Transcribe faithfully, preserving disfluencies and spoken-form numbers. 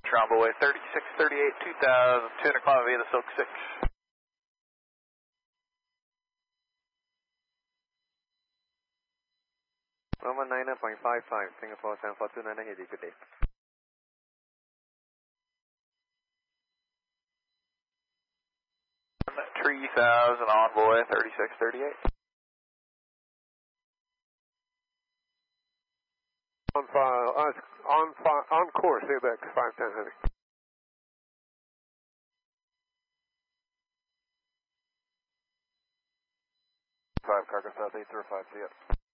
Envoy thirty-six thirty-eight, two thousand, two hundred climb via the Silk six. one nine point five five, Singapore seven four two nine, good day. three thousand, Envoy thirty-six thirty-eight. On file, uh, on file, on course, ABEX five ten heavy. five, cargo south eight zero five, see ya.